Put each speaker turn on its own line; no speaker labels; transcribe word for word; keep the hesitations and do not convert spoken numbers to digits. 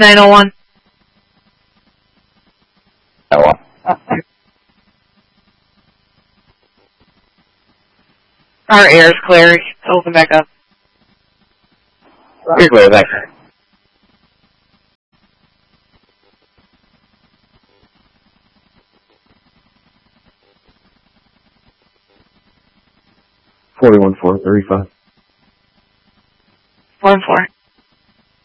nine oh one.
Oh, well.
Our air's clear. Open back up.
You're clear, thanks.
Forty-one four thirty-five.
One four.